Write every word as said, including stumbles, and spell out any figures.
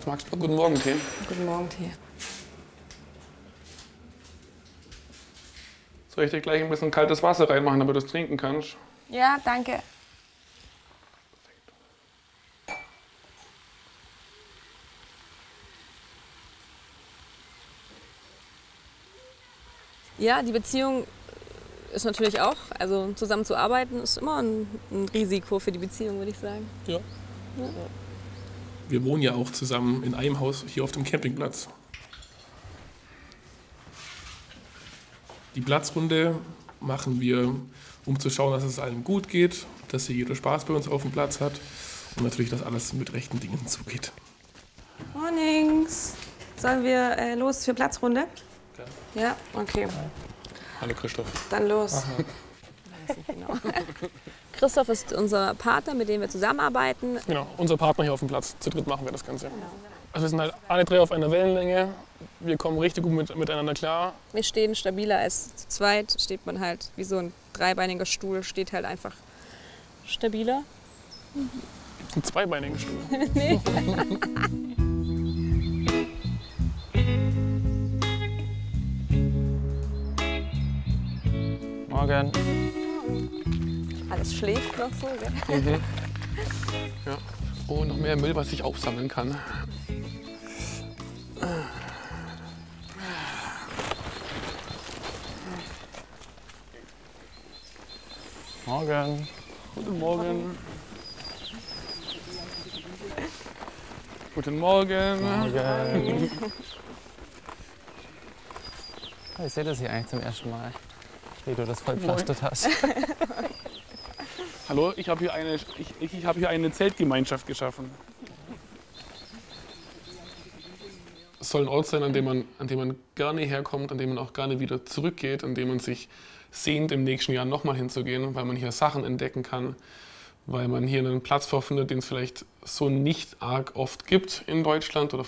Was magst du? Guten Morgen, Tee. Guten Morgen, Tee. Soll ich dir gleich ein bisschen kaltes Wasser reinmachen, damit du es trinken kannst? Ja, danke. Ja, die Beziehung ist natürlich auch, also zusammen zu arbeiten, ist immer ein, ein Risiko für die Beziehung, würde ich sagen. Ja. Ja. Wir wohnen ja auch zusammen in einem Haus hier auf dem Campingplatz. Die Platzrunde machen wir, um zu schauen, dass es allen gut geht, dass hier jeder Spaß bei uns auf dem Platz hat und natürlich, dass alles mit rechten Dingen zugeht. Mornings. Sollen wir äh, los für Platzrunde? Ja. Ja, okay. Hallo Christoph. Dann los. Weiß nicht genau. Christoph ist unser Partner, mit dem wir zusammenarbeiten. Genau, unser Partner hier auf dem Platz. Zu dritt machen wir das Ganze. Genau. Also wir sind halt alle drei auf einer Wellenlänge. Wir kommen richtig gut mit, miteinander klar. Wir stehen stabiler als zu zweit. Steht man halt wie so ein dreibeiniger Stuhl, steht halt einfach stabiler. Ein zweibeiniger Stuhl. Nee. Morgen. Alles schläft noch so, gell? Mhm. Ja. Oh, noch mehr Müll, was ich aufsammeln kann. Morgen. Guten Morgen. Guten Morgen. Morgen. Ich sehe das hier eigentlich zum ersten Mal, wie du das voll pflastert hast. Hallo, ich habe hier, eine, ich, ich hab hier eine Zeltgemeinschaft geschaffen. Es soll ein Ort sein, an dem, man, an dem man gerne herkommt, an dem man auch gerne wieder zurückgeht, an dem man sich sehnt, im nächsten Jahr nochmal hinzugehen, weil man hier Sachen entdecken kann, weil man hier einen Platz vorfindet, den es vielleicht so nicht arg oft gibt in Deutschland oder